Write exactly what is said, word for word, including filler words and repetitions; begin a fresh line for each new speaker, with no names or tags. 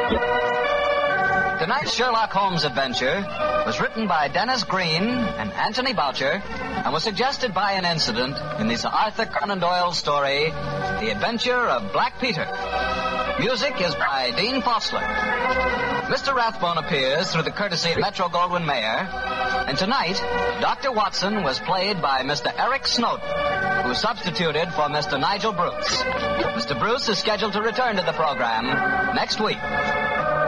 Tonight's Sherlock Holmes adventure was written by Dennis Green and Anthony Boucher and was suggested by an incident in the Sir Arthur Conan Doyle story, The Adventure of Black Peter. Music is by Dean Fossler. Mister Rathbone appears through the courtesy of Metro-Goldwyn-Mayer, and tonight, Doctor Watson was played by Mister Eric Snowden, who substituted for Mister Nigel Bruce. Mister Bruce is scheduled to return to the program next week.